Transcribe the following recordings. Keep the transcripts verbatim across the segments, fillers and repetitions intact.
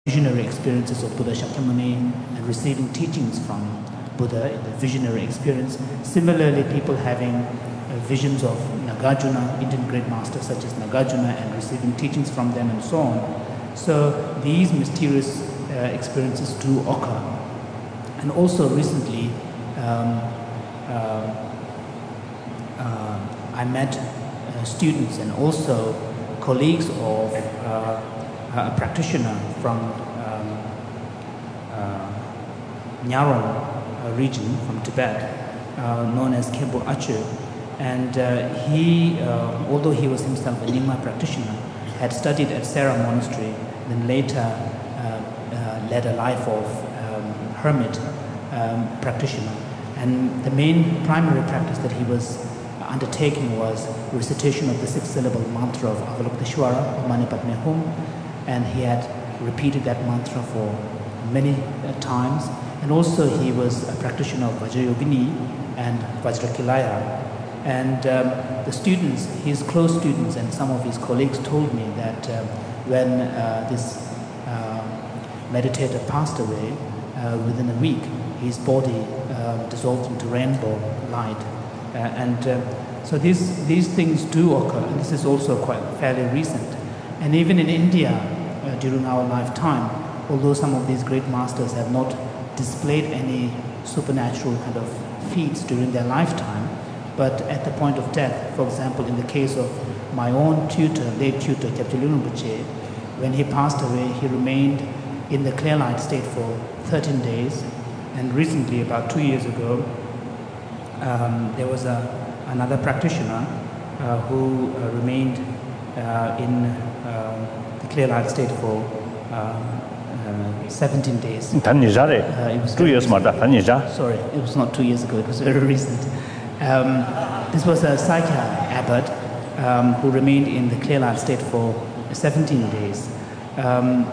visionary experiences of Buddha Shakyamuni and receiving teachings from Buddha in the visionary experience. Similarly, people having uh, visions of Nagarjuna, Indian great masters such as Nagarjuna, and receiving teachings from them and so on. So these mysterious uh, experiences do occur. And also recently, um, uh, uh, I met uh, students and also colleagues of uh, a practitioner from um, uh, Nyarong uh, region, from Tibet, uh, known as Khenpo Achu. And uh, he, uh, although he was himself a Nyingma practitioner, had studied at Sera Monastery, then later uh, uh, led a life of um, hermit um, practitioner. And the main primary practice that he was undertaking was recitation of the six-syllable mantra of Avalokiteshvara, Om Mani Padme Hum, and he had repeated that mantra for many uh, times. And also he was a practitioner of Vajrayogini and Vajrakilaya. And um, the students, his close students and some of his colleagues told me that um, when uh, this uh, meditator passed away, uh, within a week, his body uh, dissolved into rainbow light. Uh, and uh, so these, these things do occur, and this is also quite fairly recent. And even in India, uh, during our lifetime, although some of these great masters have not displayed any supernatural kind of feats during their lifetime, but at the point of death, for example, in the case of my own tutor, late tutor, Kyabje Lungpa Rinpoche, when he passed away, he remained in the clear light state for thirteen days. And recently, about two years ago, um, there was a, another practitioner uh, who uh, remained uh, in uh, the clear light state for uh, uh, seventeen days. Uh, it was two years more. Sorry, it was not two years ago, it was very recent. Um, this was a Sakya abbot um, who remained in the clear light state for seventeen days. Um,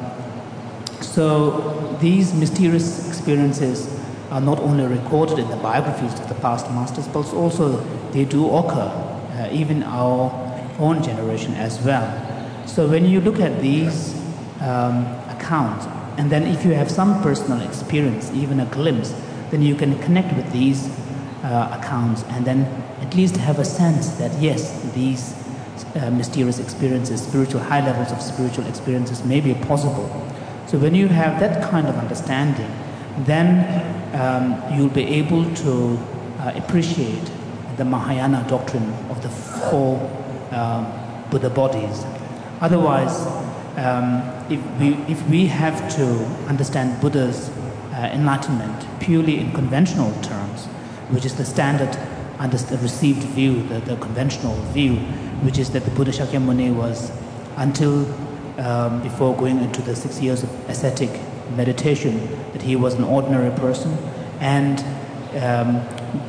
so these mysterious experiences are not only recorded in the biographies of the past masters, but also they do occur uh, even our own generation as well. So when you look at these um, accounts, and then if you have some personal experience, even a glimpse, then you can connect with these uh, accounts and then at least have a sense that yes, these uh, mysterious experiences, spiritual, high levels of spiritual experiences may be possible. So when you have that kind of understanding, then um, you'll be able to uh, appreciate the Mahayana doctrine of the four um, Buddha bodies. Otherwise, um, if, we, if we have to understand Buddha's uh, enlightenment purely in conventional terms, which is the standard under the received view, the, the conventional view, which is that the Buddha Shakyamuni was, until um, before going into the six years of ascetic meditation, that he was an ordinary person, and um,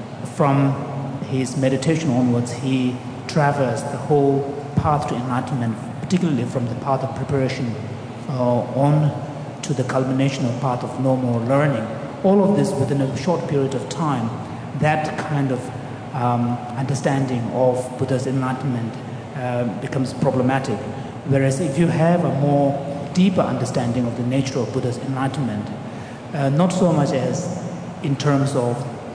from his meditation onwards, he traversed the whole path to enlightenment, particularly from the path of preparation uh, on to the culmination of path of no more learning. All of this within a short period of time. That kind of um, understanding of Buddha's enlightenment uh, becomes problematic. Whereas if you have a more deeper understanding of the nature of Buddha's enlightenment, uh, not so much as in terms of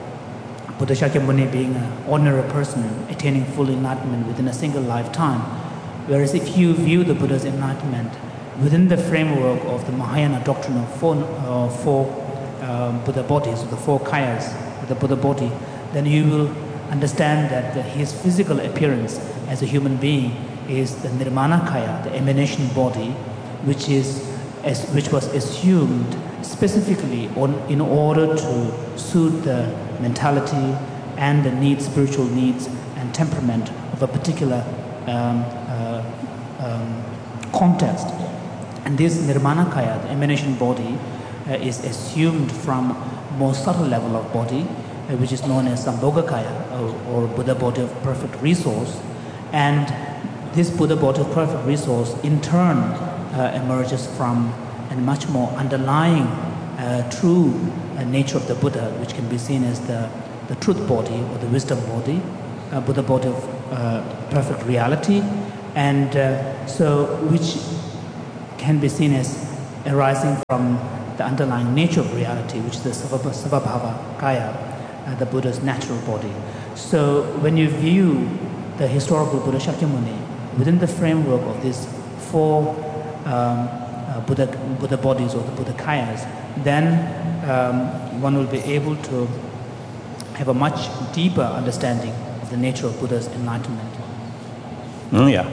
Buddha Shakyamuni being an ordinary person attaining full enlightenment within a single lifetime, whereas if you view the Buddha's enlightenment within the framework of the Mahayana doctrine of four, uh, four um, Buddha bodies, or the four kayas of the Buddha body, then you will understand that the, his physical appearance as a human being is the Nirmana Kaya, the emanation body, which is as, which was assumed specifically on, in order to suit the mentality and the needs, spiritual needs and temperament of a particular um, uh, um, context. And this Nirmana Kaya, the emanation body, uh, is assumed from more subtle level of body, uh, which is known as Sambhogakaya, or, or Buddha body of perfect resource. And this Buddha body of perfect resource in turn uh, emerges from a much more underlying uh, true uh, nature of the Buddha, which can be seen as the, the truth body or the wisdom body, uh, Buddha body of uh, perfect reality, and uh, so which can be seen as arising from the underlying nature of reality, which is the Svabhava Kaya, uh, the Buddha's natural body. So when you view the historical Buddha Shakyamuni within the framework of these four um, uh, Buddha, Buddha bodies or the Buddha Kayas, then um, one will be able to have a much deeper understanding of the nature of Buddha's enlightenment. Mm, yeah.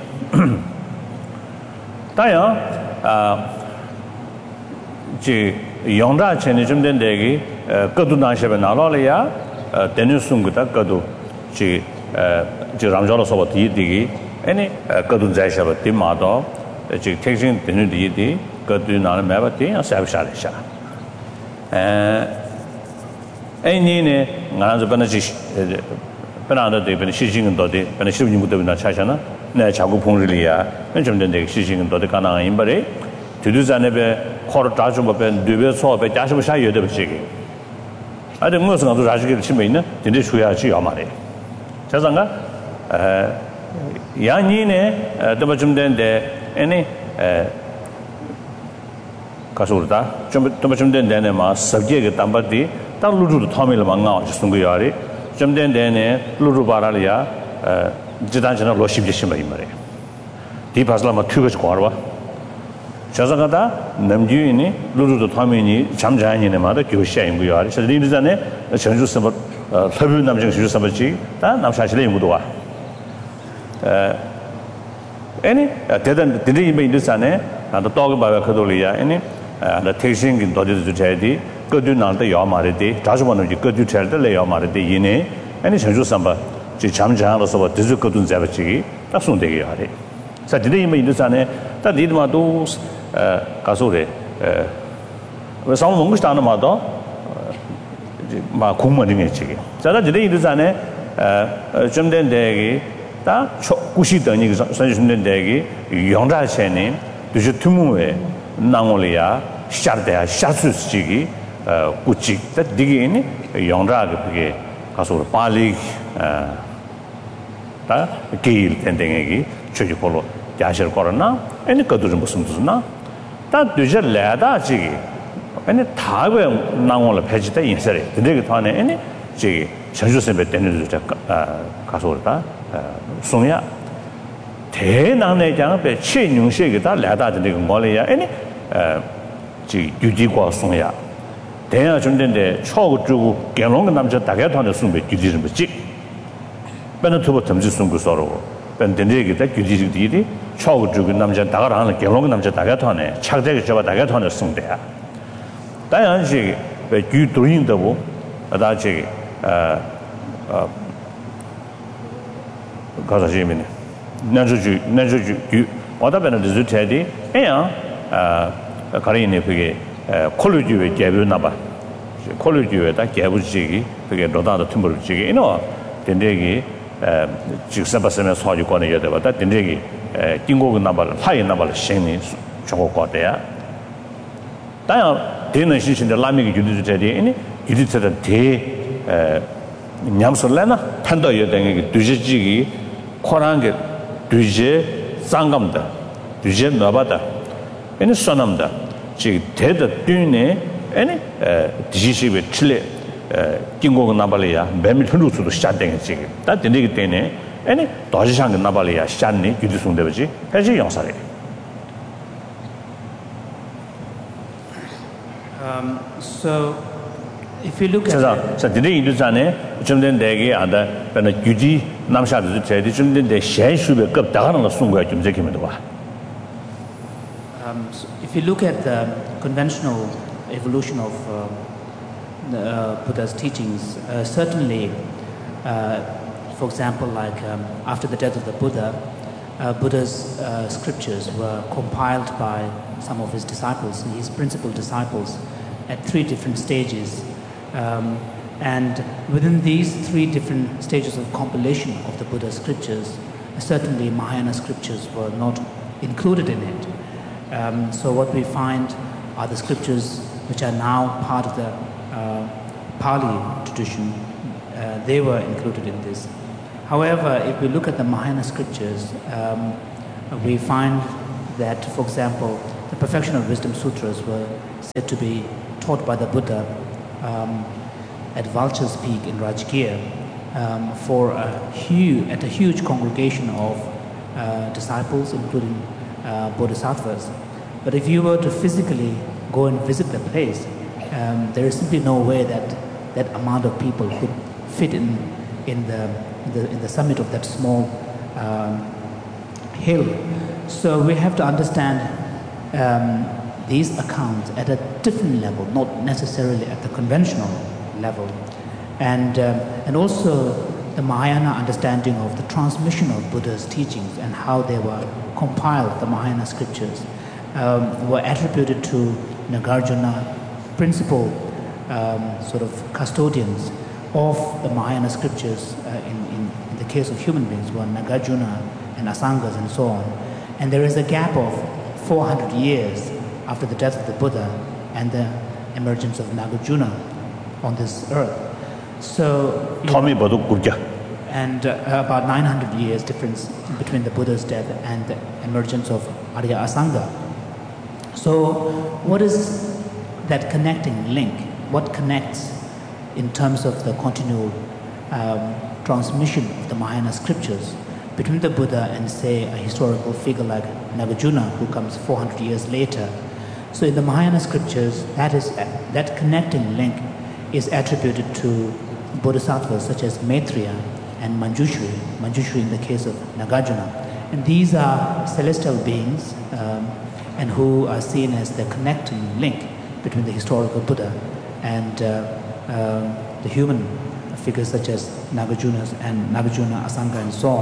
Taya, ji yongda cheni jumden degi kadu na shebe na lo le ya tenu sunguta kadu ji ji ramjalo soba ti digi any kadu zai shebe ti ma do ji taking tenu di di kadu na le meba ti ya sab sha le sha eh any ne ngana zo bana ji bana da de bana shi jing do de bana shi ni mu de na cha cha na 네 자고 봉리리야 좀 된데 시신은 더 가능한 인바리 뒤두자네베 코르 다주모베 뉘베 소베 자시부샤 여데버지기 아데 무슨 것도 자식이 치면 있는 근데 줘야지 야말이 자상가 에 야니네 더 좀 된데 아니 에 가서다 좀좀 된데네 마 서기게 담바디 딱 루루도 토밀 망가 중국이야리 좀 된데네 루루 바라리야 에 지단전을 로십지시면 이 말이에요. 디파슬라마 튜브스 거와. 저자가다 남주인이 루루도 타면이 잠자니네 말도 교시인 거야. 그래서 리드전에 전주 서버 서부 남정 주주 서버지 다 남사실에 임무도 와. 에 아니 대단 드리 이메일스안에 나도 talk about 그돌이야. 아니 나 택싱 도저도 제디 그도 나한테 요 말이지. 자주 보는 지 그도 찰때 요 말이지. 이네 아니 전주 서버 잠자하러서 뒤죽거든 잡지기 딱 손대게 하래. 자, 뒤에 있는 인도산에 다 니드마도 어 가서래. 어 상무 먹고 싶다는 말도 이제 막 공무원이 했지. 자, 뒤에 인도산에 어좀 된데기 다 구시더니 그 선생님 된데기 영자체니 뒤에 투무에 나올이야 시작돼야 샤스지기 어 구직 다 디게니 영자가 그게 가서 빨리 어 다 게일 텐데기 저기로 야실 거라나 아니 그도 좀 무슨 무슨나 다 되게 레다지 아니 다가 나올을 배지다 인설이 근데 그 전에 아니 저기 전주선배 때는 저 가서다 송야 대난의 배 최능식이다 레다지 그 뭐래야 아니 어지 유지과 송야 대야 준된데 초고 주고 개롱 남자 다가团的 송배 유지 좀 지本土不同志送过所有，本地那个在具体地的，超这个남자大家하는 결혼 남자大家团呢，착자가 저와大家团的送的啊。当然是被举对应的不，那这个呃呃，搞啥事情呢？那就就那就就举，我那边的就是这的，哎呀，呃，可能呢这个呃考虑就解决那吧，考虑就他解决这个这个罗大的听不这个，因为den degi eh 직사바스면 소화주 권에 여대봐 다 den degi 에经过 나발 파이 나발 신이 저거 거대야 다야 되는 신신의 라미기 유디도 되지 아니 유디처럼 대에 냠설래나 판도 여대기 뒤지기 코란게 뒤제 상감다 뒤제 나바다 아니 선남다 지 대다 뒤네 아니 에 디시시베 칠레经过 나발이야 매미 흔루수도 시작된 지금 다 되기 때문에 아니 도시상 나발이야 시작니 유지송되지 해지 영사래 um so if you look at 자, 자, 되게 인도산에 좀된 대게 아다 변의 유지 남샤도 제대 좀된데 현수배 급 다가는 거 순거야 좀 제기면 봐. um so if you look at the conventional evolution of uh, Uh, Buddha's teachings, uh, certainly, uh, for example, like um, after the death of the Buddha, uh, Buddha's uh, scriptures were compiled by some of his disciples, his principal disciples, at three different stages. Um, and within these three different stages of compilation of the Buddha's scriptures, certainly Mahayana scriptures were not included in it. Um, so what we find are the scriptures which are now part of the Uh, Pali tradition, uh, they were included in this. However, if we look at the Mahayana scriptures, um, we find that, for example, the Perfection of Wisdom Sutras were said to be taught by the Buddha um, at Vulture's Peak in Rajgir um, for a huge, at a huge congregation of uh, disciples, including uh, bodhisattvas. But if you were to physically go and visit the place, um, there is simply no way that that amount of people could fit in in the in the, in the summit of that small um, hill. So we have to understand um, these accounts at a different level, not necessarily at the conventional level, and um, and also the Mahayana understanding of the transmission of Buddha's teachings and how they were compiled. The Mahayana scriptures um, were attributed to Nagarjuna, principal um, sort of custodians of the Mahayana scriptures. Uh, in, in, in the case of human beings, were Nagarjuna and Asangas and so on. And there is a gap of four hundred years after the death of the Buddha and the emergence of Nagarjuna on this earth. So, and uh, about nine hundred years difference between the Buddha's death and the emergence of Arya Asanga. So what is that connecting link? What connects in terms of the continual um, transmission of the Mahayana scriptures between the Buddha and, say, a historical figure like Nagarjuna, who comes four hundred years later? So in the Mahayana scriptures, that is that connecting link is attributed to bodhisattvas such as Maitreya and Manjushri, Manjushri in the case of Nagarjuna. And these are celestial beings um, and who are seen as the connecting link between the historical Buddha and uh, uh, the human figures such as Nagarjuna and Nagarjuna, Asanga and so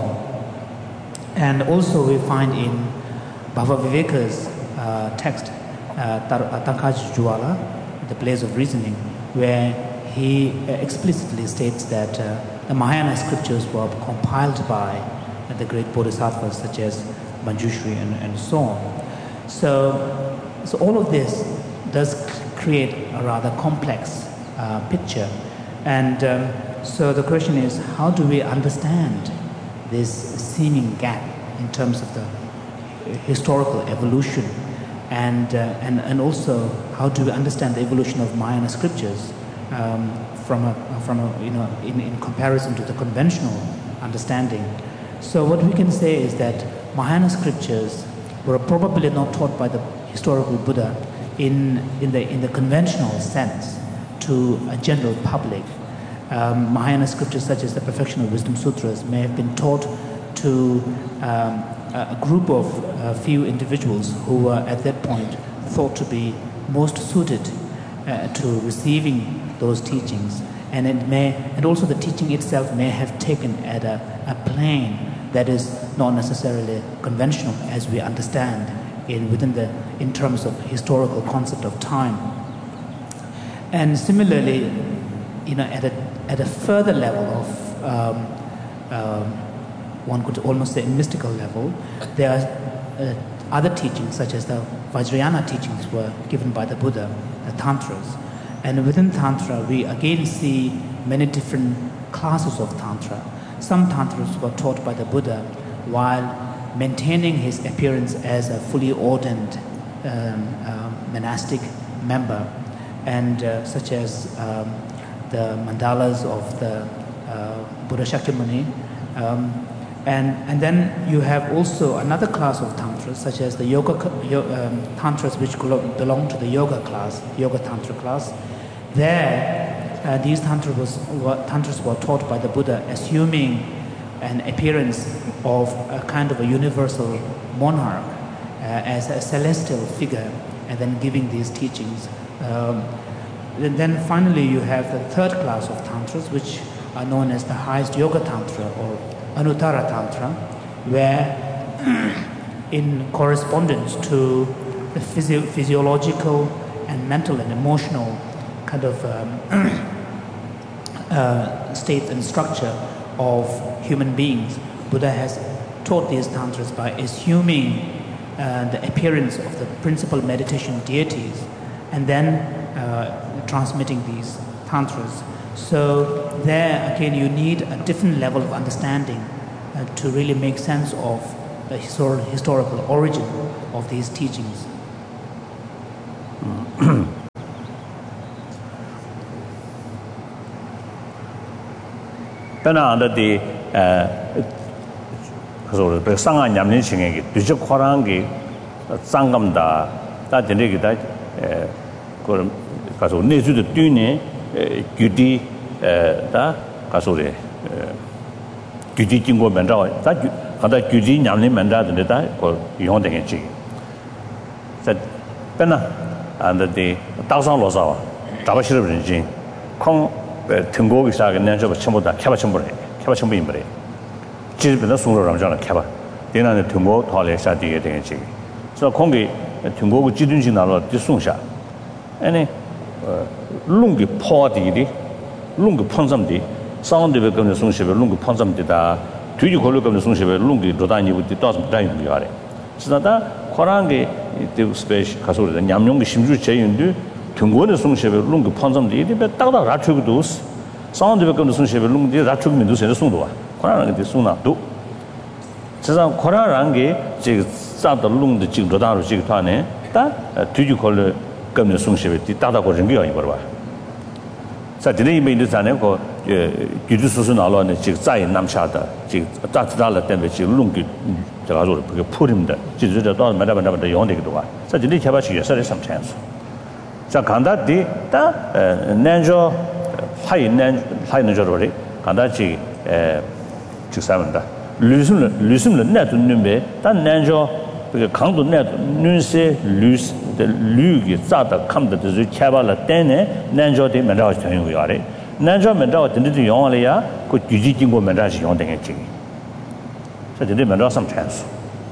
on. And also we find in Bhavaviveka's uh, text, uh, Tankaj Jwala, The Blaze of Reasoning, where he explicitly states that uh, the Mahayana scriptures were compiled by uh, the great bodhisattvas such as Manjushri and, and so on. So, so all of this does create a rather complex uh, picture. And um, so the question is, how do we understand this seeming gap in terms of the historical evolution, and, uh, and, and also how do we understand the evolution of Mahayana scriptures um, from, a, from a, you know, in, in comparison to the conventional understanding? So what we can say is that Mahayana scriptures were probably not taught by the historical Buddha in, in, the, in the conventional sense to a general public. Um, Mahayana scriptures such as the Perfection of Wisdom Sutras may have been taught to um, a group of uh, few individuals who were at that point thought to be most suited uh, to receiving those teachings, and it may, and also the teaching itself may have taken at a, a plane that is not necessarily conventional as we understand in within the in terms of historical concept of time. And similarly, you know, at a at a further level of um, um, one could almost say mystical level, there are uh, other teachings such as the Vajrayana teachings were given by the Buddha, the Tantras. And within Tantra, we again see many different classes of Tantra. Some Tantras were taught by the Buddha while maintaining his appearance as a fully ordained um, uh, monastic member, and uh, such as um, the mandalas of the uh, Buddha Shakyamuni. Um, and, and then you have also another class of Tantras, such as the yoga um, Tantras, which belong to the yoga class, yoga Tantra class. There, uh, these Tantras, was, were, Tantras were taught by the Buddha, assuming an appearance of a kind of a universal monarch uh, as a celestial figure, and then giving these teachings. Um, and then finally you have the third class of Tantras, which are known as the highest yoga Tantra or Anuttara Tantra, where in correspondence to the physio physiological and mental and emotional kind of um, uh, state and structure of human beings, Buddha has taught these Tantras by assuming uh, the appearance of the principal meditation deities and then uh, transmitting these Tantras. So there again you need a different level of understanding uh, to really make sense of the histor historical origin of these teachings. Pena under the so the Sanga Yamniching, Duja Korangi, Sangamda, that the negative Kaso Nezu the Dune, Gudi, da Kasore, Gudi Jingo Manda, that other Gudi Yamni Manda, the data or Yonding Chi. Said Pena under the thousand Lozawa, Tabashir, Kong Tungo is a natural Chamoda, Kabachambore, Kabachambimbre. She's been a sooner Ramjan Kaba. Then on the Tungo, Tole, Sadi, and Chi. So Kongi, Tungo, Jidunjina, Disunsha. Any Lungi Podi, Lungi Ponsamdi, sound of the Sunship, Lungi Ponsamdida, two you call the Sunship, Lungi, Dodani with the dozen time yard. So that Korangi, the space Kasur, and Yamyong Shimju Chayundu, Tungo the Sunship, Lungi Ponsamdi, but Tata Ratugdus, sound of the Sunship, Lungi Ratug Medus and the Sundua. Koran the Suna do. Says Korangi, Sat the Lung the Chigdodan Chigtane, that two you call the Gum Sunship, the Tata Koringia in Barba. Saturday made this aneko, Gidususunalo and Chig Zai Namshata, Chig Tatala temperature, Lungi, the put him there. She's the daughter, Madame the Yondikua. Saturday Kabashi, yes, some chance. Sakanda di da Nanjo high high Najori, Kandachi Chisavanda. Lusum Lusum the net numbe, that Nanjo, the Kandu net, Nunse, Lus, the Lugi, Zata, come to the Kabala Dene, Nanjo de Madaj Tanyari. Nanjo Madaj did the Yonalia, could Yujikingo Madaj Yonding. So they did some chance.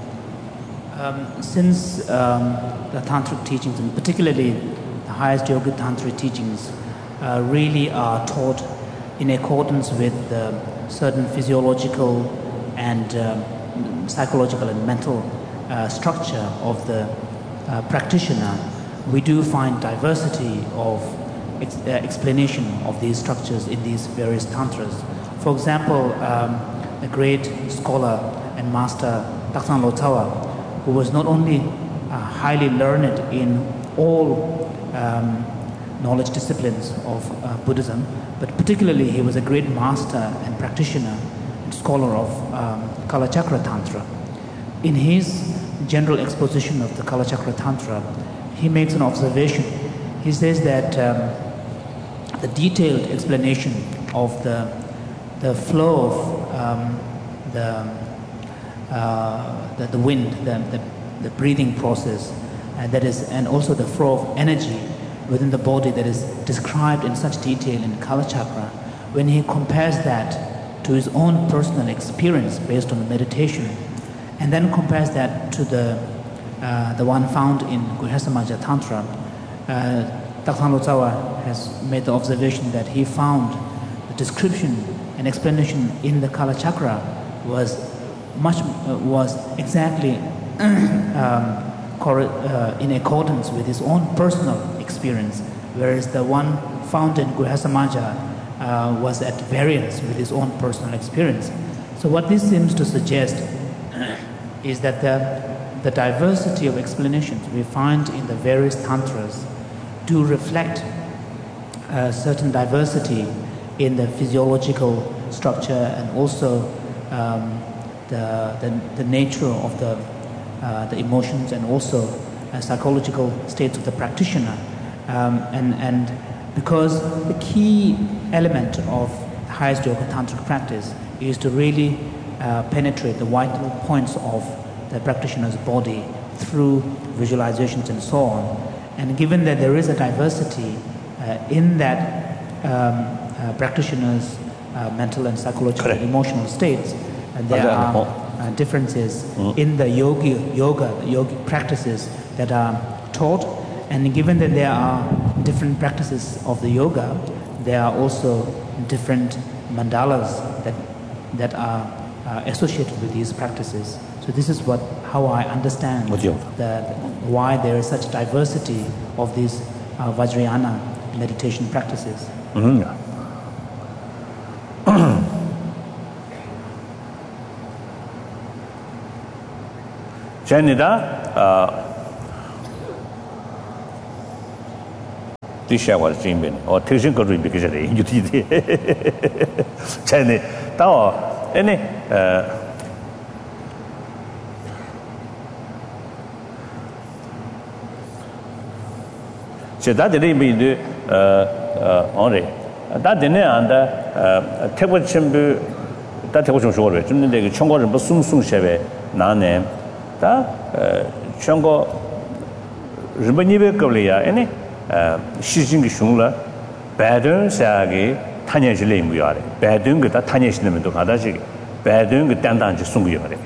Um, since um, the tantric teachings, and particularly the highest yoga tantric teachings, uh, really are taught in accordance with the certain physiological and um, psychological and mental uh, structure of the uh, practitioner, we do find diversity of ex uh, explanation of these structures in these various tantras. For example, um, a great scholar and master, Taksan Lotawa, who was not only uh, highly learned in all um, knowledge disciplines of uh, Buddhism, but particularly he was a great master and practitioner and scholar of um, Kalachakra Tantra. In his general exposition of the Kalachakra Tantra, he makes an observation. He says that um, the detailed explanation of the, the flow of um, the Uh, the, the wind, the, the, the breathing process, and that is, and also the flow of energy within the body that is described in such detail in Kalachakra. When he compares that to his own personal experience based on the meditation, and then compares that to the uh, the one found in Guhyasamaja Tantra, uh, Taksan Lotsawa has made the observation that he found the description and explanation in the Kalachakra was much uh, was exactly um, uh, in accordance with his own personal experience, whereas the one found in Guhyasamaja uh, was at variance with his own personal experience. So what this seems to suggest is that the, the diversity of explanations we find in the various tantras do reflect a certain diversity in the physiological structure and also um, The, the, the nature of the, uh, the emotions and also uh, psychological states of the practitioner. Um, and, and because the key element of the highest yoga tantric practice is to really uh, penetrate the vital points of the practitioner's body through visualizations and so on. And given that there is a diversity uh, in that um, uh, practitioner's uh, mental and psychological and emotional states, and there are uh, differences mm. in the yogi, yoga, yogic practices that are taught. And given that there are different practices of the yoga, there are also different mandalas that, that are uh, associated with these practices. So this is what, how I understand the, why there is such diversity of these uh, Vajrayana meditation practices. Mm-hmm. Janida, Tisha Jimbin, or Tishan could be because you did. Chani, Tao, any so that didn't be the only that didn't under table chimbu that table short, the Chongo and Basum Sum Sheve, Nane, that Chongo Ribanibe Korea, any Shijing Shungla, Badun Sagi, Tanya Jilim, we are Badung, that Tanya Shim to Hadaji, Badung, Dandan Sungi.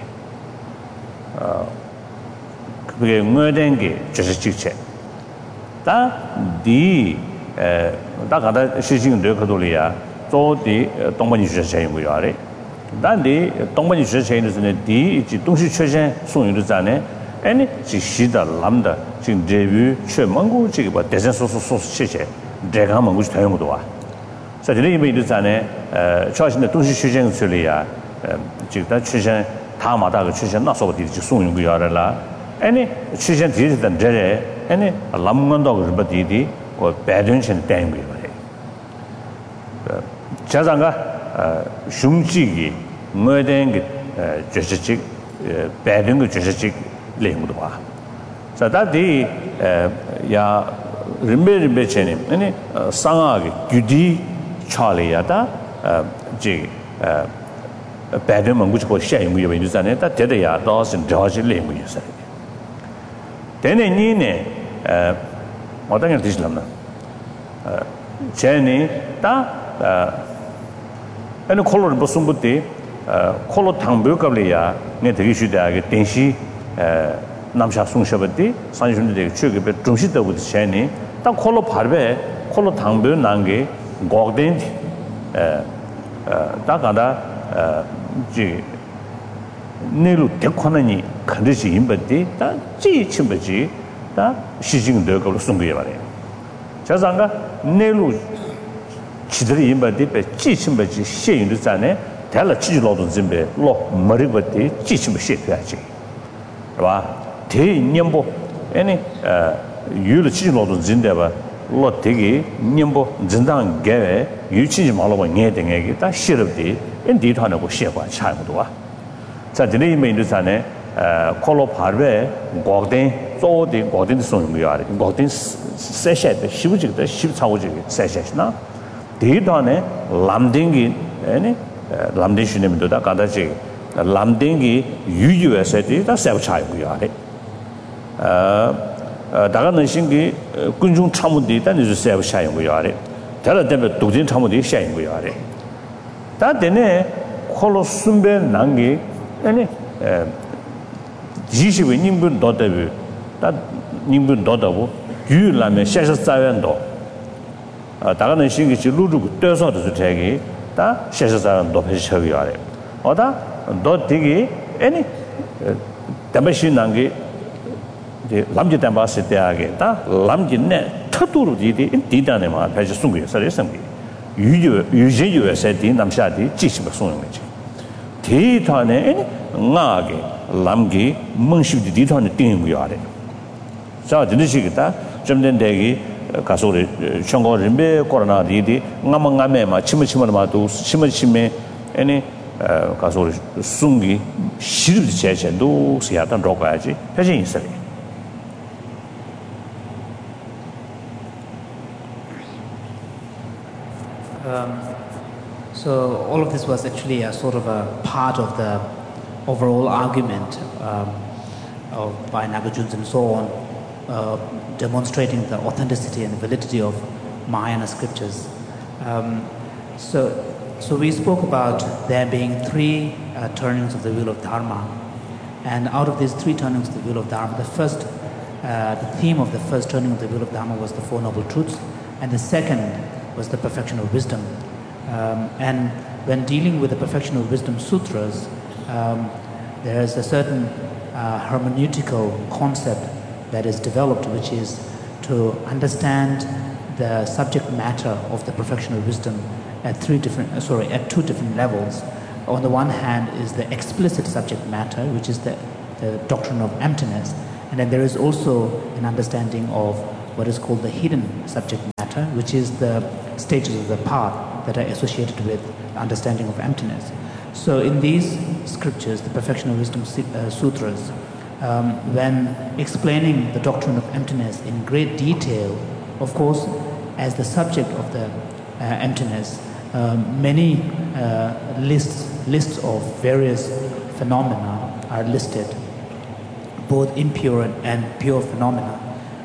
Murdengi, just a chick. That the Dakada Shijing Dukadolia, so the Tomani Shashay, we are. That the Tomani Shashay is in a D, Dushi Chashay, Sun Yuzane, and she shida lambda, she debut, she mango, she but doesn't so so chiche, Dragon, which time do I. So the name is an charge in the Dushi Chashay, Sulia, Chita Chashay, Tamada Chashay, not so did you soon we are la. Any Chashay did than Dere, any a lamman dog, but didi, or badunch and dang. Chazanga, Shumchi, Murding, Jessic, Badung, Jessic. So that the ya remember Bechenim, any Sangag, Gudi, Charlie Yata, Jig, Badum, which was shame we use an eta, Tedia, Dawes and George Lane, we say. Then a Nine, what I can teach them. Jenny, that and a color Bosumbuti, color Tambukalia, net issue that Tenshi. Namsha Sung Shabati, Sanjun de Chug, but Trumshita with Shani, that Kolo Parve, Kolo Tambu Nangi, Gogdent, Takada, Nilu Tekonani, Kandishi Imbati, that G Chimbaji, that Shijing Dug of Sungivari. Chazanga, Nilu Chidri Imbati, but G Chimbaji, She in the Zane, tell a Chilo Zimbe, Lo Maribati, Chichimbashi. Te Nimbo, any Yulichino Zindeva, Lotigi, Nimbo, Zindan Gave, Yuchi Malo Nating Egg, that shit of the indeed Honorable Shepa Childua. Sadly made the Sane, Colo Parve, Gordon, so the Gordon Son we are, Gordon Seshet, the Shivik, the Ship Tawji, Seshet now. They done Lamdingi, any Lamdation into the Kadaji. Lamdingi, U S A T, that's our child we are. Daganashingi, Kunjung Chamudi, that is a self shine we are. Tell them to do Chamudi shine we are. That then, Colosumbe Nangi, any Jishi Nimbun daughter, that Nimbun daughter, you lame Shasha Savando. Daganashingi, Lulu, does not to take it, that Shasha Savando Peshaviare. Or that. Dot Tigi, any Tabashi Nangi, the Lamji Tambasitiage, Lamji net, Tatu Didi, in Tidanema, Pajasungi, Sarisami. You U S A T, Namshadi, Chisbasungi. Titane, any Nagi, Lamgi, Munshi Diton, the team we are. So the Nishigita, Jamden Degi, Kasuri, Chongo Rimbe, Corona Didi, Namangame, Chimichimatu, Chimichime, any. Kasuri Sungi, Shirib Chech and do Siatan Rokaji, Pajin Sari. So all of this was actually a sort of a part of the overall argument um, of, by Nagajuns and so on, uh, demonstrating the authenticity and validity of Mahayana scriptures. Um, so. So we spoke about there being three uh, turnings of the wheel of Dharma, and out of these three turnings of the wheel of Dharma, the first, uh, the theme of the first turning of the wheel of Dharma was the Four Noble Truths, and the second was the perfection of wisdom. Um, and when dealing with the perfection of wisdom sutras, um, there is a certain uh, hermeneutical concept that is developed, which is to understand the subject matter of the perfection of wisdom at three different, uh, sorry, at two different levels. On the one hand is the explicit subject matter, which is the, the doctrine of emptiness, and then there is also an understanding of what is called the hidden subject matter, matter, which is the stages of the path that are associated with understanding of emptiness. So in these scriptures, the Perfection of Wisdom uh, Sutras, um, when explaining the doctrine of emptiness in great detail, of course, as the subject of the uh, emptiness, uh, many uh, lists, lists of various phenomena are listed, both impure and pure phenomena.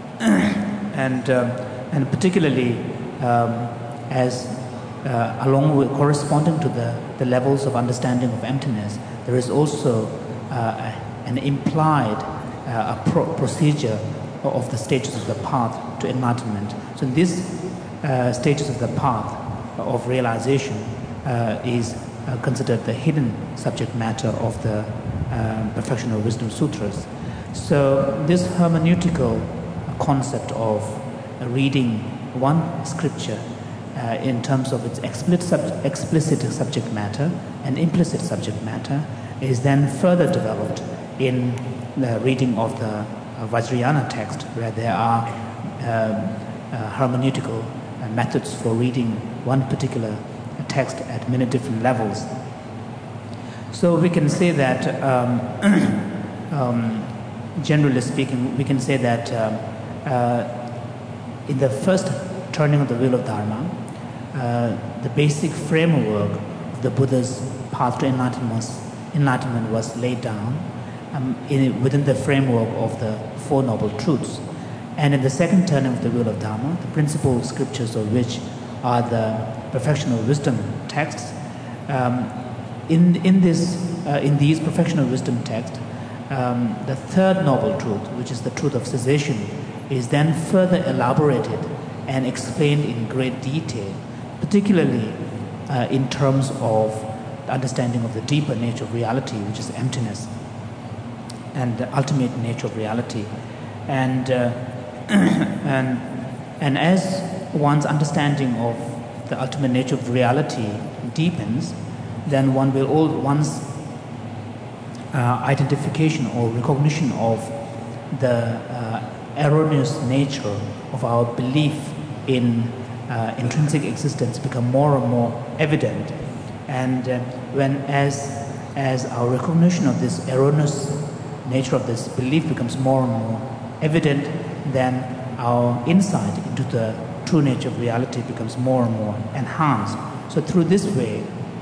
and, um, and particularly um, as uh, along with corresponding to the, the levels of understanding of emptiness, there is also uh, an implied uh, a pro procedure of the stages of the path to enlightenment. So in these uh, stages of the path of realization uh, is uh, considered the hidden subject matter of the uh, Perfection of Wisdom Sutras. So this hermeneutical concept of uh, reading one scripture uh, in terms of its explicit, sub explicit subject matter and implicit subject matter is then further developed in the reading of the uh, Vajrayana text, where there are um, uh, hermeneutical uh, methods for reading one particular text at many different levels. So we can say that, um, um, generally speaking, we can say that um, uh, in the first turning of the wheel of Dharma, uh, the basic framework of the Buddha's path to enlightenment was, enlightenment was laid down um, in, within the framework of the Four Noble Truths. And in the second turning of the wheel of Dharma, the principal scriptures of which are the Perfection of Wisdom texts, um, in, in, this, uh, in these Perfection of Wisdom texts, um, the third noble truth, which is the truth of cessation, is then further elaborated and explained in great detail, particularly uh, in terms of the understanding of the deeper nature of reality, which is emptiness, and the ultimate nature of reality. And, uh, and, and as one's understanding of the ultimate nature of reality deepens, then one will all, one's uh, identification or recognition of the uh, erroneous nature of our belief in uh, intrinsic existence become more and more evident. And uh, when as, as our recognition of this erroneous nature of this belief becomes more and more evident, then our insight into the true nature of reality becomes more and more enhanced. So through this way,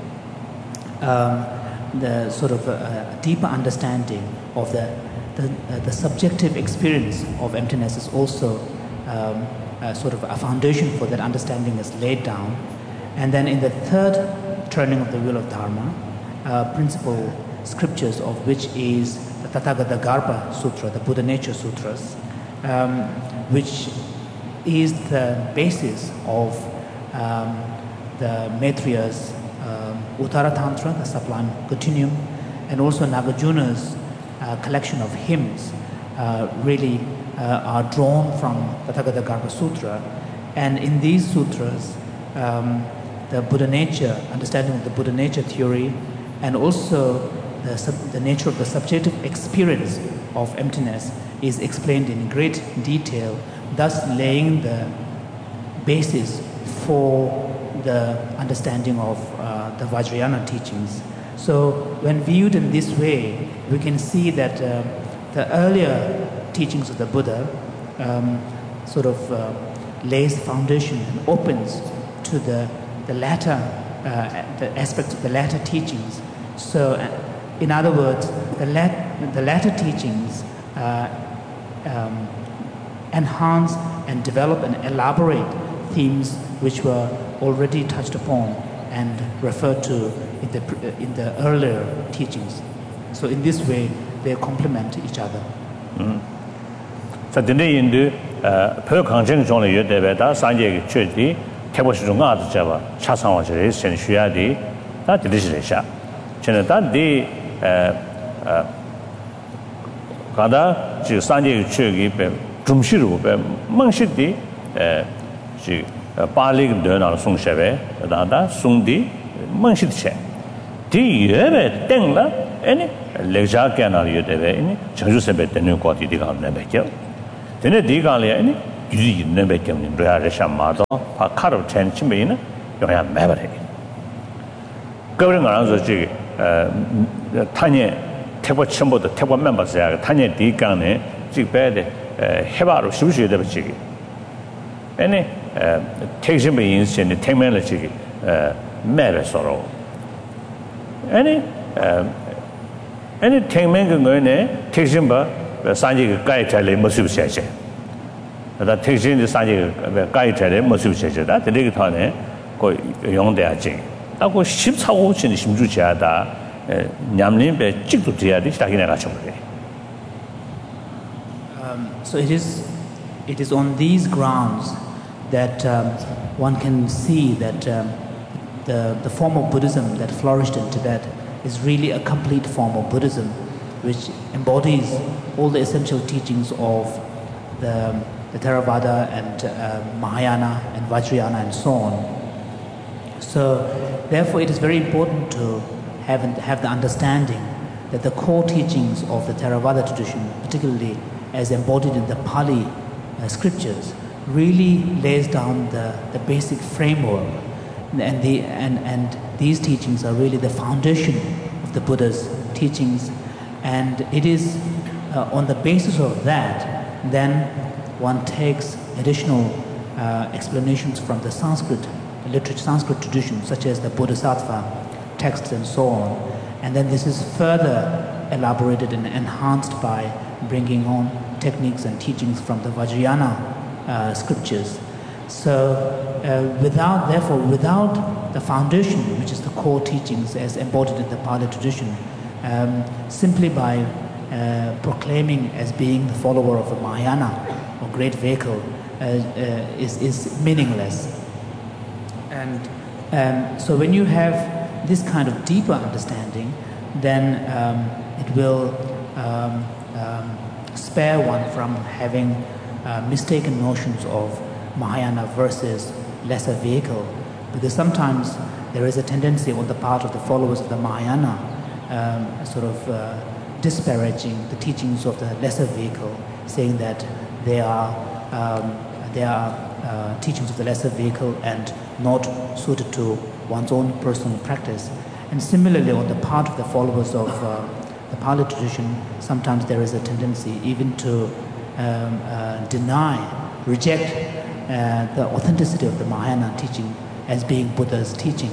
um, the sort of a, a deeper understanding of the, the, uh, the subjective experience of emptiness is also um, a sort of a foundation for that understanding is laid down. And then in the third turning of the wheel of Dharma, uh, principal scriptures of which is the Tathagata Garbha Sutra, the Buddha Nature Sutras, um, which is the basis of um, the Maitriya's um, Uttara Tantra, the Sublime Continuum, and also Nagarjuna's uh, collection of hymns uh, really uh, are drawn from the Tathagata Garbha Sutra. And in these sutras, um, the Buddha nature, understanding of the Buddha nature theory, and also the, sub the nature of the subjective experience of emptiness is explained in great detail, thus laying the basis for the understanding of uh, the Vajrayana teachings. So when viewed in this way, we can see that uh, the earlier teachings of the Buddha um, sort of uh, lays the foundation and opens to the, the latter uh, the aspects of the latter teachings. So uh, in other words, the, lat the latter teachings uh, um, enhance and develop and elaborate themes which were already touched upon and referred to in the, in the earlier teachings. So in this way, they complement each other. So today in the per conjunction only you debate Sanje church the table shunga java chasang was raised and shua di that is resha. Chena that the uh kada ji Sanje church be jumshiru be mangshit di uh ji Pali de na song shebe da da song di mangshit che. Di yebe deng la any lecture can are you debe any chanju sebe tenu ko ti di ga na be kyo. Tene di ga le any 유지 있는 배 때문에 로야레샤 마도 파 카르 첸 침베이는 영야 매버래 그런 거 알아서 지 타니 태보 첨보도 태보 멤버스야 타니 디간에 지 배데 해바로 쉬우셔야 돼 버지 아니 택시비 인신의 택면을 지기 매를 서로 아니 아니 택면 그 거네 택시바 산지 가이 잘래 모습 셔셔 다 택시인데 산지 가이 잘래 모습 셔셔다 되게 타네 그 용대하지 하고 십사 호ችን 심주지하다 냠림배 찍도 돼야 돼 시작이나 같이 그래 Um, so it is, it is on these grounds that um, one can see that um, the, the form of Buddhism that flourished in Tibet is really a complete form of Buddhism, which embodies all the essential teachings of the, the Theravada and uh, Mahayana and Vajrayana and so on. So therefore it is very important to have, have the understanding that the core teachings of the Theravada tradition, particularly as embodied in the Pali uh, scriptures, really lays down the, the basic framework, and, the, and, and these teachings are really the foundation of the Buddha's teachings, and it is uh, on the basis of that then one takes additional uh, explanations from the Sanskrit literature, Sanskrit tradition, such as the Bodhisattva texts and so on, and then this is further elaborated and enhanced by bringing on techniques and teachings from the Vajrayana uh, scriptures. So uh, without, therefore, without the foundation, which is the core teachings as embodied in the Pali tradition, um, simply by uh, proclaiming as being the follower of a Mahayana or great vehicle uh, uh, is, is meaningless. And um, so when you have this kind of deeper understanding, then um, it will um, um, spare one from having uh, mistaken notions of Mahayana versus lesser vehicle, because sometimes there is a tendency on the part of the followers of the Mahayana um, sort of uh, disparaging the teachings of the lesser vehicle, saying that they are um, they are uh, teachings of the lesser vehicle and not suited to one's own personal practice. And similarly, on the part of the followers of uh, the Pali tradition, sometimes there is a tendency even to um, uh, deny, reject uh, the authenticity of the Mahayana teaching as being Buddha's teaching.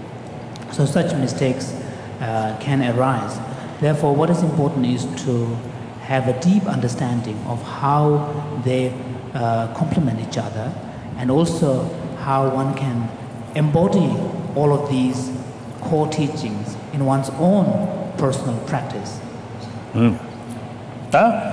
So such mistakes uh, can arise. Therefore, what is important is to have a deep understanding of how they uh, complement each other, and also how one can embody all of these core teachings in one's own personal practice. 음. 다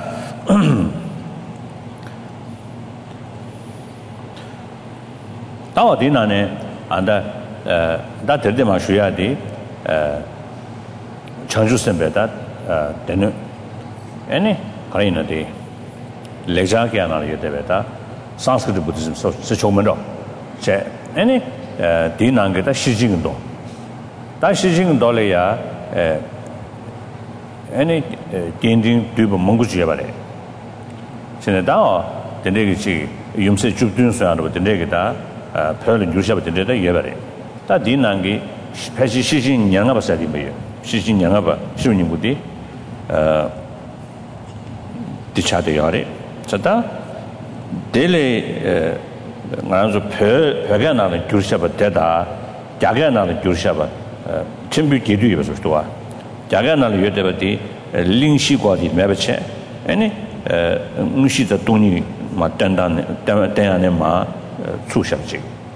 다 어디 나네 안다 다 들대만 쉬어야지 어 청주 선배다 어 되는 아니 가리나데 레자게 하나 예대베다 산스크리트 부디즘 서초면도 제 아니 어 디난게다 시징도 다 시징도래야 에 아니 겐딩 뒤부 몽구지야 바래 신에다 된데기 юм세 죽든서로 된데기다 아 별은 유샤바 된데다 예바래 다 디난게 패시 시신 양아바사리 뭐예요 시신 양아바 시우님 부디 어 디차데요래 자다 델레 나서 별 별게 나는 유샤바 되다 자게 나는 유샤바 준비 기도해 봐서 또 자가나를 여대버디 링시과디 매버체 아니 응시다 돈이 맞단단 때안에 마 추셔지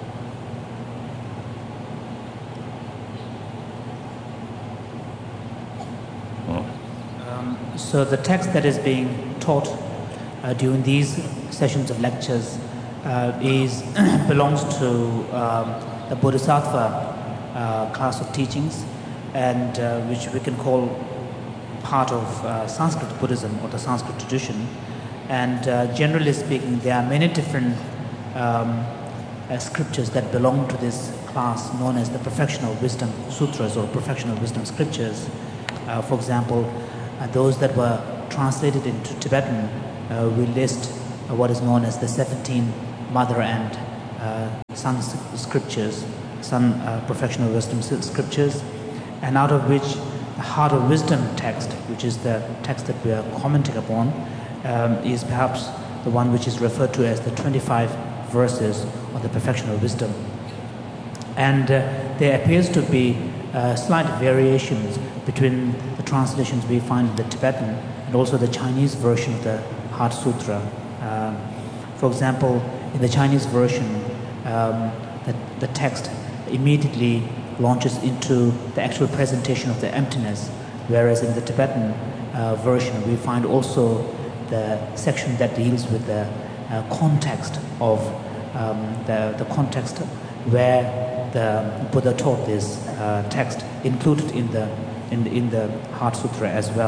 So the text that is being taught uh, during these sessions of lectures uh, is belongs to um, the Bodhisattva uh, class of teachings, and uh, which we can call part of uh, Sanskrit Buddhism or the Sanskrit tradition. And uh, generally speaking, there are many different um, uh, scriptures that belong to this class, known as the Perfectional Wisdom Sutras or Perfectional Wisdom Scriptures. Uh, for example, uh, those that were translated into Tibetan, uh, we list uh, what is known as the seventeen mother and uh, son scriptures, son uh, perfectional wisdom scriptures, and out of which the Heart of Wisdom text, which is the text that we are commenting upon, um, is perhaps the one which is referred to as the twenty-five verses of the perfection of wisdom. And uh, there appears to be uh, slight variations between the translations we find in the Tibetan and also the Chinese version of the Heart Sutra. Um, for example, in the Chinese version, um, the, the text immediately launches into the actual presentation of the emptiness, whereas in the Tibetan uh, version we find also the section that deals with the uh, context of um, the, the context where the Buddha taught this uh, text, included in the in the, in the Heart Sutra as well.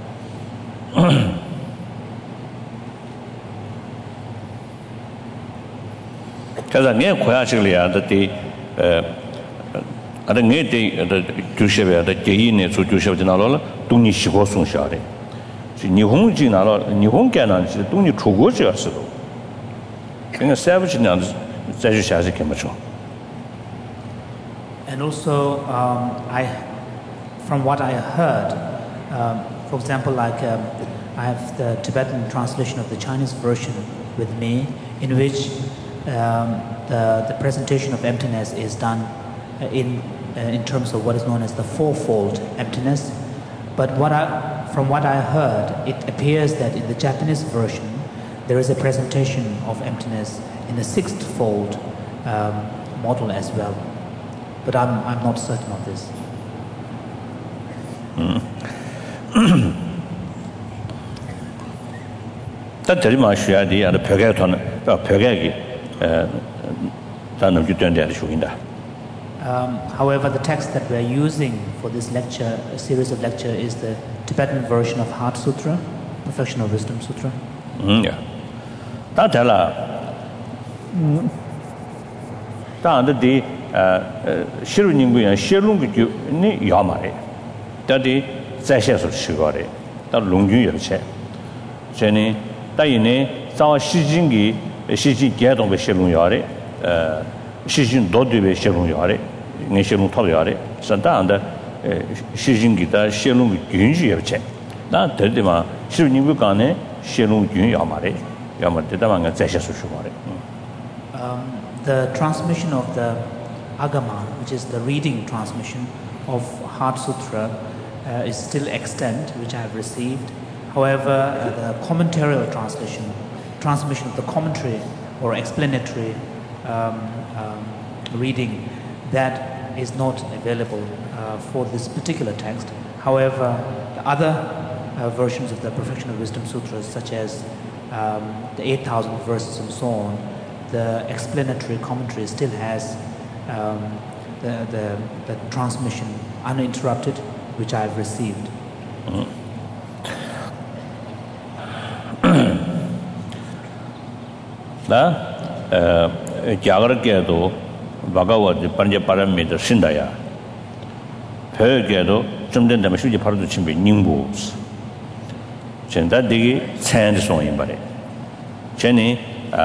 Because I that the ada nge de jushebe da geyi ne zu jushebe de nalo dongni shigo song sha de ji nihong ji nalo nihong ge nan ji dongni chugo ji er sido gen savage nan zai ju sha ji ke ma chu. And also um, I from what I heard, um, for example, like um, I have the Tibetan translation of the Chinese version with me, in which um, the the presentation of emptiness is done in uh, in terms of what is known as the fourfold emptiness. But what I, from what I heard, it appears that in the Japanese version there is a presentation of emptiness in the sixth fold um, model as well. But I'm I'm not certain of this. That very much yeah the other pegaton pegagi uh dan ju den de shu inda. Um, however, the text that we are using for this lecture, a series of lecture, is the Tibetan version of Heart Sutra, Perfection of Wisdom Sutra. Mm, yeah. That tell uh that the uh shiru ningu ya shirung ju ni yamare. That the zai xie su shi go de. That long ju ye che. Che ni da yin ne zao shi jing gi shi jing ge dong be shirung ya de. Uh shi jing do de be shirung ya de. Nge shirung tao ya de. San da de shi jing gi da shirung yun ju ye che. Da de de ma shiru ningu ga ne shirung yun ya ma de. Ya ma de da ma nge zai xie su shi go de. The transmission of the Agama, which is the reading transmission of Heart Sutra, uh, is still extant, which I have received. However, uh, the commentarial translation, transmission of the commentary or explanatory um, um, reading, that is not available uh, for this particular text. However, the other uh, versions of the Perfection of Wisdom Sutras, such as um, the eight thousand verses and so on, the explanatory commentary still has um, the, the, the transmission uninterrupted, which I have received. Na jagarkedo Bhagavad Panja Paramita Shindaya Pergedo Jumden the Mashuji Paradu Chimbi Nimbus Chenda Digi Sand Song in Bari Jenny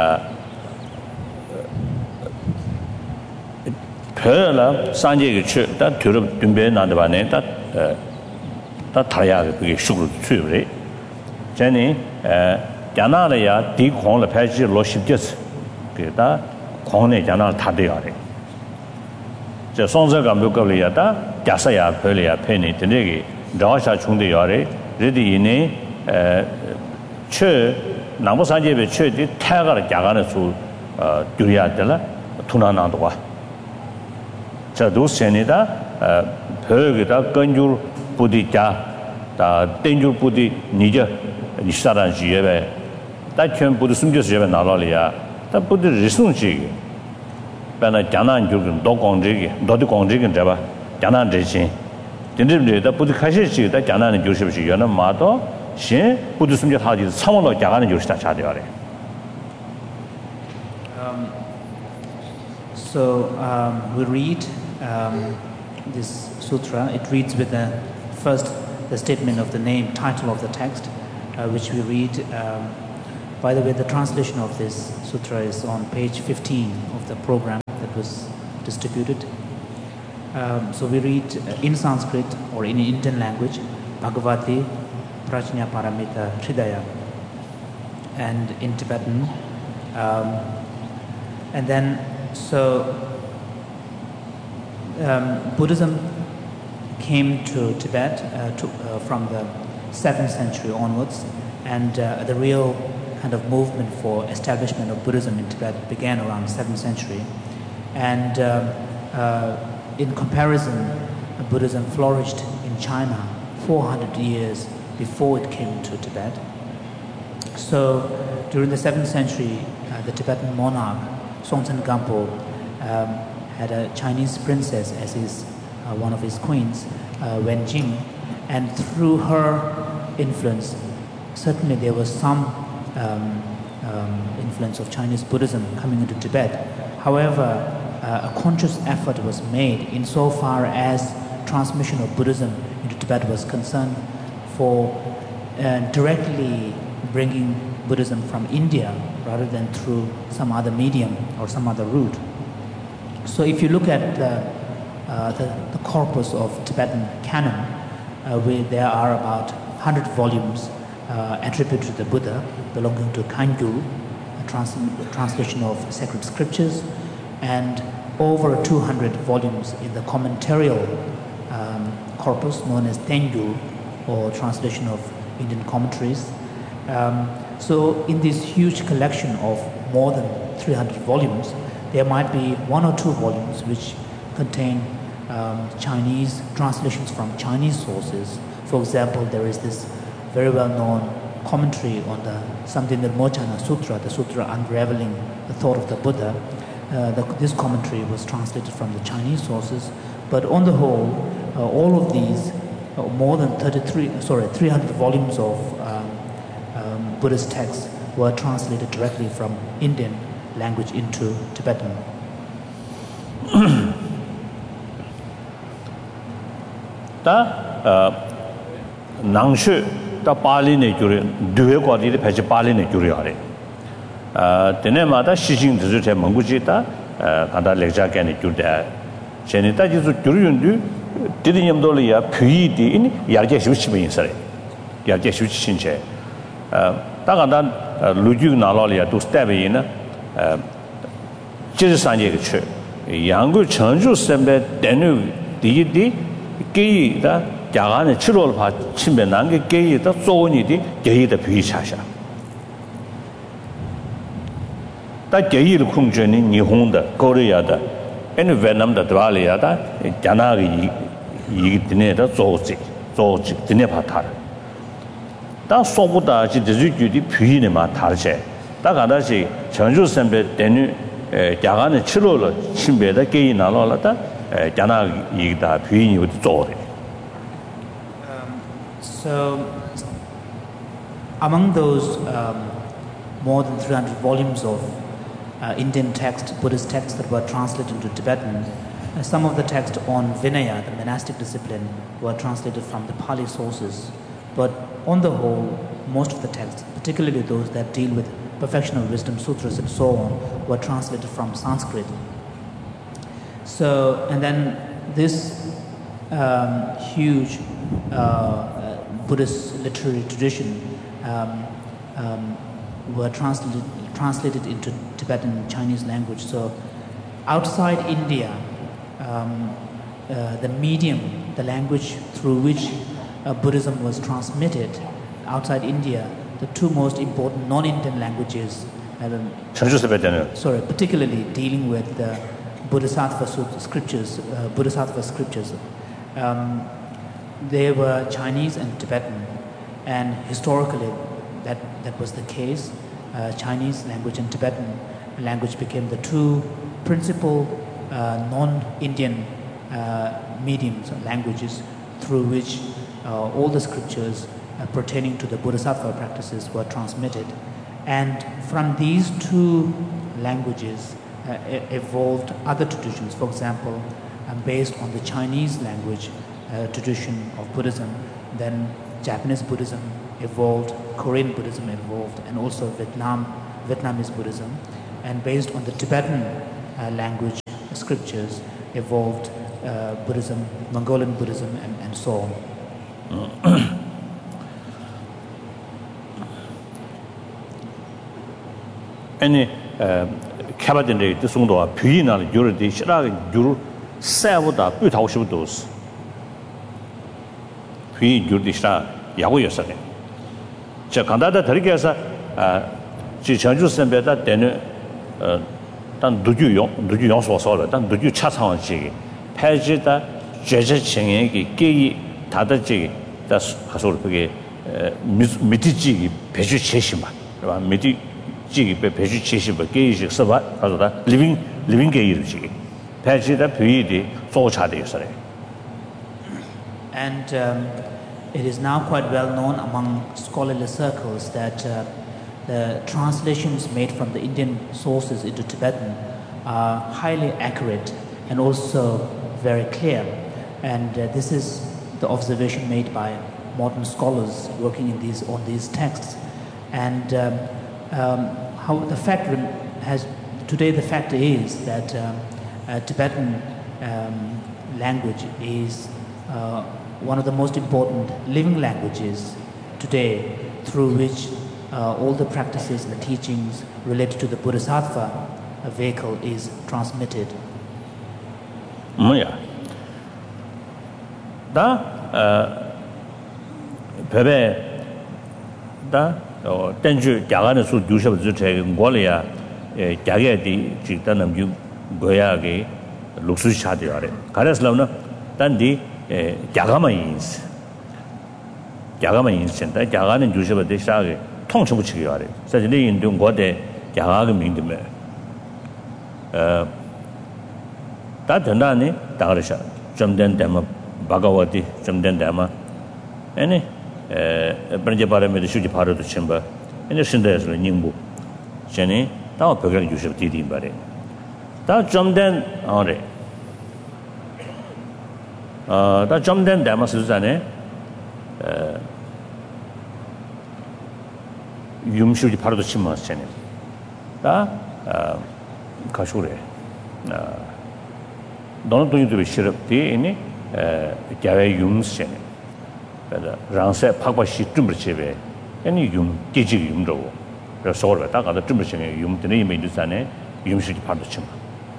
Perla Sanje Chu that Turub Dumbe Nandavane that that Taya Sugar Turi Jenny Janaya Di Kong the Paji Loship just get that Kone Jana Tadiari. The songs of Gambukaliata, Jasaya Pelia Penny Tenegi, Dasha Chundiari, Ready in a Che Namusanje Che di Tagar Jagana su Duria della Tunanandwa. Chadus Senida, Pergita, Ganjur Budita, the Danger Budi Nija, Nishara Jieve, that can put some just Jeven Nalalia, that put the Risunji. Bana Jana and Jurgen, Dog on Jig, Dodi on Jig and Java, Jana Jacin. Didn't that put the Kashi, that Jana and Joseph Yana Mato, she put some just how is someone like Jana and Joseph. So um, we read um, this sutra. It reads with the first the statement of the name, title of the text, uh, which we read. Um, By the way, the translation of this sutra is on page fifteen of the program that was distributed. Um, so we read in Sanskrit or in Indian language, Bhagavati Prajna Paramita Hridaya, and in Tibetan. Um, and then, so um, Buddhism came to Tibet uh, to, uh, from the seventh century onwards, and uh, the real kind of movement for establishment of Buddhism in Tibet began around seventh century. And uh, uh, in comparison, Buddhism flourished in China four hundred years before it came to Tibet. So during the seventh century, uh, the Tibetan monarch, Songtsen Gampo, um, had a Chinese princess as his, uh, one of his queens, uh, Wen Jing, and through her influence, certainly there was some um, um, influence of Chinese Buddhism coming into Tibet. However, uh, a conscious effort was made insofar as transmission of Buddhism into Tibet was concerned for uh, directly bringing Buddhism from India rather than through some other medium or some other route. So if you look at the, uh, the, the corpus of Tibetan canon, uh, where there are about one hundred volumes uh, attributed to the Buddha belonging to Kangyu, a trans translation of sacred scriptures, and over two hundred volumes in the commentarial um, corpus known as Tengyu, or translation of Indian commentaries. Um, so in this huge collection of more than three hundred volumes, there might be one or two volumes which contain um, Chinese translations from Chinese sources. For example, there is this very well-known commentary on the Samdhinirmochana Sutra, the sutra unraveling the thought of the Buddha. Uh, the, this commentary was translated from the Chinese sources, but on the whole, uh, all of these, uh, more than thirty-three, sorry, three hundred volumes of um, um, Buddhist texts were translated directly from Indian language into Tibetan. Ta nangshu ta Pali ne gyure, duwe kwa di peche Pali ne gyure yare. Tene ma ta shishing dhizu te manguchi ta kanda lekja kani gyurde. Sheni ta jizu gyuru yundu, didi nyamdo li ya pyi di ini yargya shivuchi me yinsare. Yargya shivuchi shinche. Ta kanda luju nalo li ya du stebe yina, jizu sanje ge chu. Yangu chenju sembe denu di di geyi da gyagane chirol pa chimbe nange geyi da zoni di geyi da pyi chasha. 다 제일 공전이 일본의 코리아다 애니 베트남의 드발이야다 자나기 이 드네다 조지 조지 드네 바타 다 소보다 지지주디 피네 마 다르제 다 가다시 전주 선배 되는 야간의 치료를 신배다 게이 나눠라다 자나기 이다 피니 조리. So among those um, more than three hundred volumes of Uh, Indian text, Buddhist texts that were translated into Tibetan. Uh, some of the texts on Vinaya, the monastic discipline, were translated from the Pali sources. But on the whole, most of the texts, particularly those that deal with perfection of wisdom, sutras and so on, were translated from Sanskrit. So, and then this um, huge uh, uh, Buddhist literary tradition um, um, were translated translated into Tibetan Chinese language. So outside India, um, uh, the medium, the language through which uh, Buddhism was transmitted outside India, the two most important non-Indian languages, um, sorry, particularly dealing with the Bodhisattva scriptures, uh, Bodhisattva scriptures, um, they were Chinese and Tibetan, and historically that, that was the case. Uh, Chinese language and Tibetan language became the two principal uh, non-Indian uh, mediums or languages through which uh, all the scriptures uh, pertaining to the Bodhisattva practices were transmitted. And from these two languages uh, e evolved other traditions. For example, um, based on the Chinese language uh, tradition of Buddhism, then Japanese Buddhism evolved, Korean Buddhism evolved, and also Vietnam, Vietnamese Buddhism. And based on the Tibetan uh, language scriptures, evolved uh, Buddhism, Mongolian Buddhism, and, and so on. Any cabinet the Sundo, Pina, Yuri, Shirag, Yuru, Savoda, Putaush those. P. Yurdisha, Yahweh Sari. Chakanda Tarigasa, Chichanju Sembeta, then Dan Duju, Duju was all, Dan Duju Chasan Chi, Pajita, Jaja Cheng, Gay, Tadaji, that's Hasolpege, Mitiji, Peju Cheshima, Miti. living living and um, it is now quite well known among scholarly circles that uh, the translations made from the Indian sources into Tibetan are highly accurate and also very clear, and uh, this is the observation made by modern scholars working in these on these texts. And um, um, how the fact has today the fact is that um, uh, Tibetan um, language is uh, one of the most important living languages today, through which uh, all the practices and the teachings related to the Bodhisattva vehicle is transmitted. Yeah. Da Pepe da Tenju Jagana Su Dusha Golia Jagati Chitanam Goyagi Luxu Shadiare. Karaslavna Dandi Jagama is Jagama instant, Jagan and Dusha de Shagi, Tongchuchiare. Certainly in doing what the Jagam in the mayor. That and Dani, Darisha, Jamden Dama, Bhagavati, Jamden Dama, any Branjapara made the Shuji part of the chamber, and the Shindas Nimbu. Jenny, now Pugak use of Didi Bari. That Jamden Henri. That Jamden Dama Suzanne Yum Shuji part of the Chimas, Jenny. That Kashure. Don't do you to be sure of the any Gary Yums Jenny. Ransa Papa Shitumbrcheve, any Yum, Gigi Yumdo, Resort, Taka the Tumbrching, Yum, the name in the Sane, Yum Shuji part of Chima.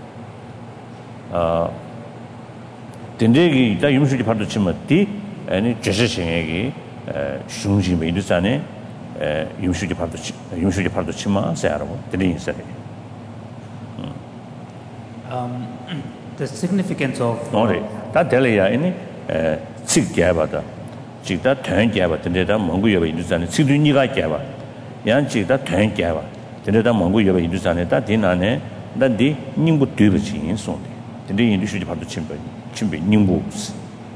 Tindegi, the Yum Shuji part of Chima, T, any Jessie, Shunji made the Sane, Yum Shuji part of Yum Shuji part of Chima, Sarah, the name is Um, the significance of that Delia any Sig Gabata, Chita Turn Gaba, Tendeta, Mongoya Indusani, Siduniga Gaba, Yan Chita Turn Gaba, Tendeta Mongoya Indusani, that Dinane, that the Nimbu Dubici in Sunday, the industry part of Chimba, Chimba, Nimbus.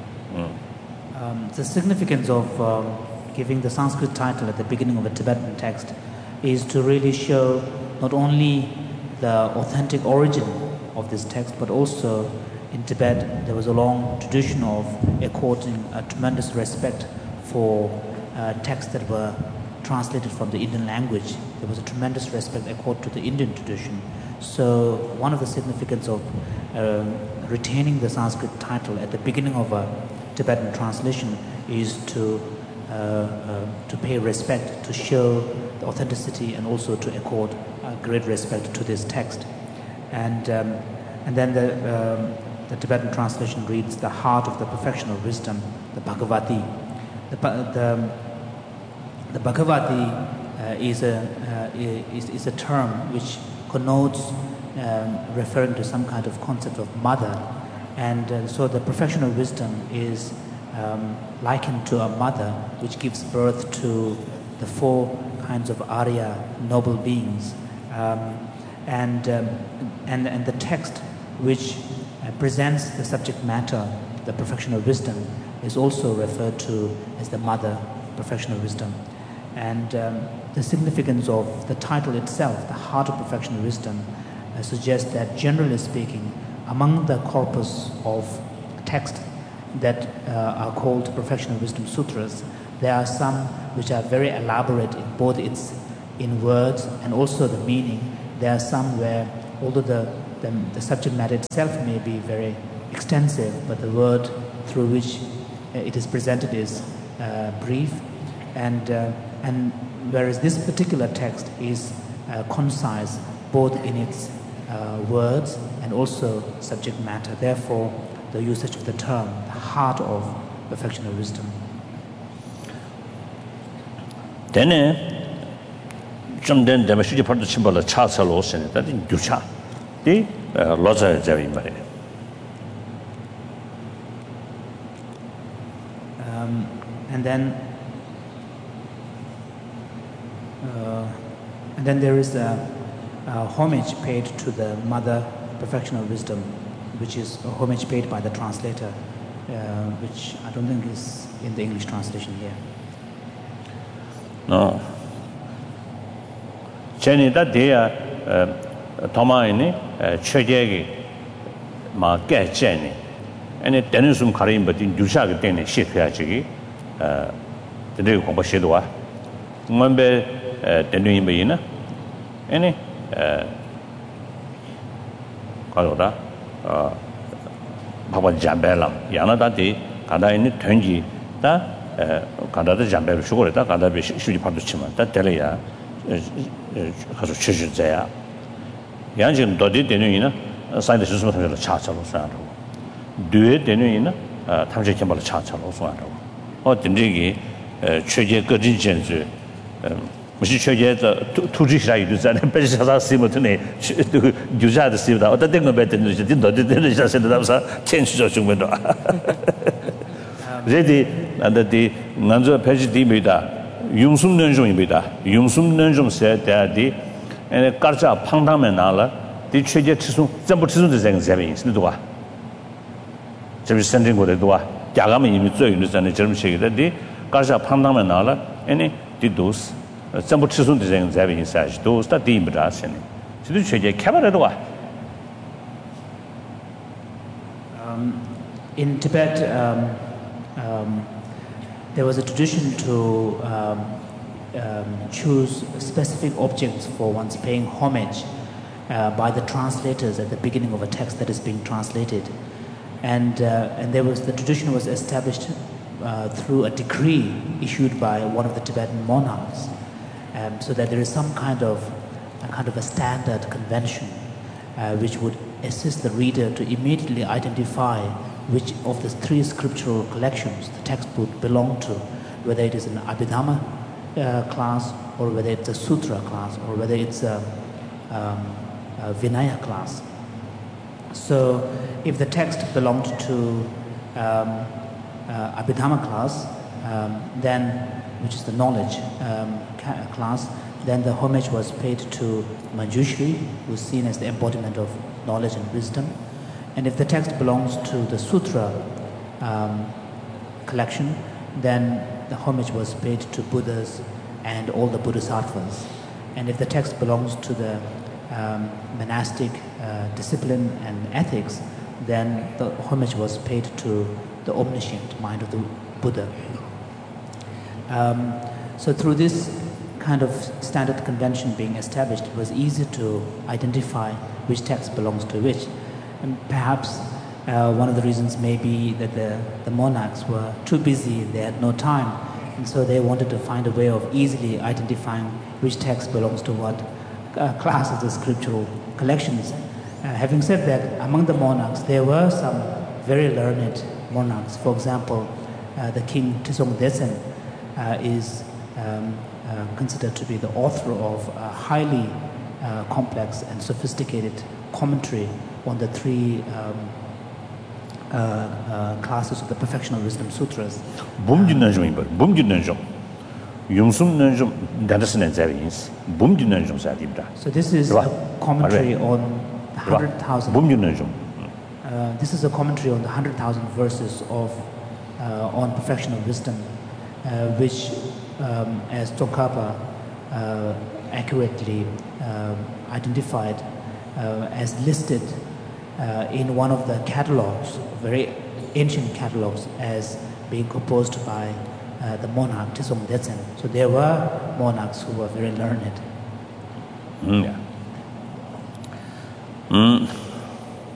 The significance of um, giving the Sanskrit title at the beginning of a Tibetan text is to really show not only the authentic origin of this text, but also in Tibet there was a long tradition of according a tremendous respect for uh, texts that were translated from the Indian language. There was a tremendous respect accorded to the Indian tradition. So one of the significance of uh, retaining the Sanskrit title at the beginning of a Tibetan translation is to uh, uh, to pay respect, to show the authenticity, and also to accord uh, great respect to this text. And um, and then the um, the Tibetan translation reads, "The heart of the perfection of wisdom, the Bhagavati." The the, the Bhagavati uh, is a uh, is, is a term which connotes um, referring to some kind of concept of mother, and uh, so the perfection of wisdom is um, likened to a mother which gives birth to the four kinds of Arya noble beings, um, and um, and and the text which uh, presents the subject matter, the perfection of wisdom, is also referred to as the mother, perfection of wisdom. And um, the significance of the title itself, the heart of perfection of wisdom, uh, suggests that generally speaking, among the corpus of text that uh, are called perfection of wisdom sutras, There are some which are very elaborate in both its in words and also the meaning. There are some where, although the, the, the subject matter itself may be very extensive, but the word through which it is presented is uh, brief. And, uh, and whereas this particular text is uh, concise both in its uh, words and also subject matter. Therefore, the usage of the term, the heart of perfectional wisdom. Then, 좀 된 데면 수지 파도 침발로 차살로 오세네. 다들 유차. 이 로자 제비 말이에요. Um, and then uh, and then there is a, a homage paid to the mother perfectional wisdom, which is a homage paid by the translator, uh, which I don't think is in the English translation here. No. Jenny that day Tomaini Chegegi Ma get Jenny. And it denisum Karim but in Dushag Deni ship Yachigi the new Compashidua. Remember the new Imbaina? Any Kalora Papa Jambelam, Yana that day, Kada in Tunji, that Kada the Jambel Sugar, that Kada be Shudi Paduchima, that Delia. 가서 취주자야. 양진 도디 되는이나 사이드 수수만 하면 차차로 쏴라고. 뒤에 되는이나 탐지 캠벌 차차로 쏴라고. 어 된지기 최제 거진 전주 무시 최제의 투지시라 유자는 배시사사 시모트네 유자의 시보다 어떤 거 배드는 이제 도디 되는 자세도 담사 천수저 중면도. 제디 나다디 난저 배지디입니다. 융숨 nenjung입니다. 융숨 nenjung 세대디 에 까르자 팡당면 나라 디 최제 치수 전부 치수도 생긴 재미 있는도와 저비 선진 거래도와 야가면 이미 저 유니스는 저런 식이다디 까르자 팡당면 나라 에니 디도스 전부 치수도 생긴 재미 있어야지 도스다 디임브라세니 지도 최제 캐바라도와 um in Tibet um um there was a tradition to um, um, choose specific objects for one's paying homage uh, by the translators at the beginning of a text that is being translated, and uh, and there was the tradition was established uh, through a decree issued by one of the Tibetan monarchs, um, so that there is some kind of a kind of a standard convention uh, which would assist the reader to immediately identify which of the three scriptural collections the text would belong to, whether it is an Abhidhamma uh, class, or whether it's a Sutra class, or whether it's a, um, a Vinaya class. So if the text belonged to um, uh, Abhidhamma class, um, then, which is the knowledge um, class, then the homage was paid to Manjushri, who is seen as the embodiment of knowledge and wisdom. And if the text belongs to the Sutra um, collection, then the homage was paid to Buddhas and all the Bodhisattvas. And if the text belongs to the um, monastic uh, discipline and ethics, then the homage was paid to the omniscient mind of the Buddha. Um, so through this kind of standard convention being established, it was easy to identify which text belongs to which. And perhaps uh, one of the reasons may be that the, the monarchs were too busy, they had no time, and so they wanted to find a way of easily identifying which text belongs to what uh, class of the scriptural collections. Uh, having said that, among the monarchs, there were some very learned monarchs. For example, uh, the king Tisong Desen uh, is um, uh, considered to be the author of a highly uh, complex and sophisticated commentary on the three um, uh, uh, classes of the Perfectional Wisdom Sutras. Bumjin 좀 이거. bumjin 좀. 융숨 좀 다르스는 자리인스. bumjin 좀 사디다. So this is a commentary on the hundred thousand. bumjin 좀. Uh, this is a commentary on the hundred thousand verses of uh, on Perfectional Wisdom, uh, which, um, as Tsongkhapa uh, accurately uh, identified uh, as listed uh, in one of the catalogs, very ancient catalogs, as being composed by uh, the monarch Tisong Detsen. So there were monarchs who were very learned. Mm, yeah. Mm.